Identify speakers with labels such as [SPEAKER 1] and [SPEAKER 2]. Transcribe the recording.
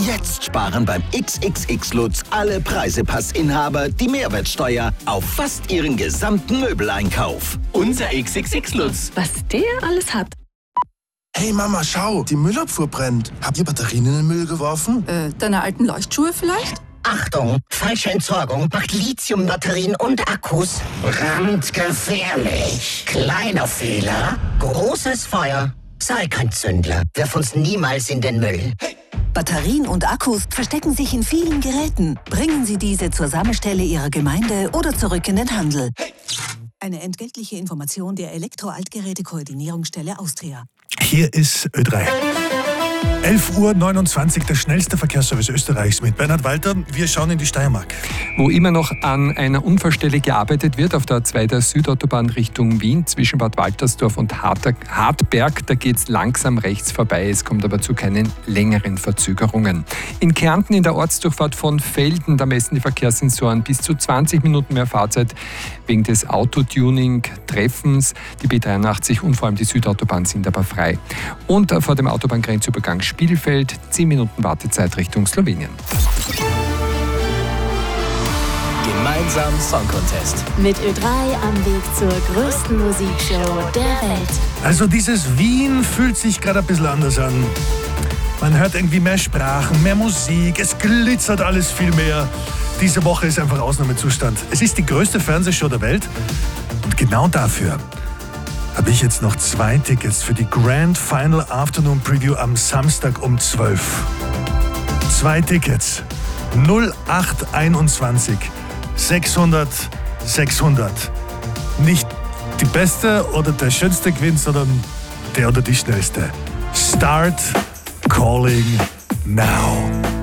[SPEAKER 1] Jetzt sparen beim XXX Lutz alle Preisepassinhaber die Mehrwertsteuer auf fast ihren gesamten Möbeleinkauf.
[SPEAKER 2] Unser XXX Lutz.
[SPEAKER 3] Was der alles hat.
[SPEAKER 4] Hey Mama, schau, die Müllabfuhr brennt. Habt ihr Batterien in den Müll geworfen?
[SPEAKER 3] Deine alten Leuchtschuhe vielleicht?
[SPEAKER 5] Achtung, falsche Entsorgung macht Lithiumbatterien und Akkus brandgefährlich. Kleiner Fehler, großes Feuer. Sei kein Zündler, wirf uns niemals in den Müll.
[SPEAKER 6] Batterien und Akkus verstecken sich in vielen Geräten. Bringen Sie diese zur Sammelstelle Ihrer Gemeinde oder zurück in den Handel. Eine entgeltliche Information der Elektro-Altgeräte-Koordinierungsstelle Austria.
[SPEAKER 7] Hier ist Ö3. 11:29 Uhr, der schnellste Verkehrsservice Österreichs mit Bernhard Walter. Wir schauen in die Steiermark.
[SPEAKER 8] Wo immer noch an einer Unfallstelle gearbeitet wird, auf der A2 der Südautobahn Richtung Wien, zwischen Bad Waltersdorf und Hartberg, da geht es langsam rechts vorbei. Es kommt aber zu keinen längeren Verzögerungen. In Kärnten in der Ortsdurchfahrt von Felden, da messen die Verkehrssensoren bis zu 20 Minuten mehr Fahrzeit wegen des Autotuning-Treffens. Die B83 und vor allem die Südautobahn sind aber frei. Und vor dem Autobahngrenzübergang Spielfeld 10 Minuten Wartezeit Richtung Slowenien.
[SPEAKER 2] Gemeinsam Song Contest.
[SPEAKER 9] Mit Ö3 am Weg zur größten Musikshow der Welt.
[SPEAKER 7] Also dieses Wien fühlt sich gerade ein bisschen anders an. Man hört irgendwie mehr Sprachen, mehr Musik, es glitzert alles viel mehr. Diese Woche ist einfach Ausnahmezustand. Es ist die größte Fernsehshow der Welt und genau dafür habe ich jetzt noch 2 Tickets für die Grand Final Afternoon Preview am Samstag um 12. 2 Tickets. 0821 600 600. Nicht die beste oder der schönste gewinnt, sondern der oder die schnellste. Start calling now.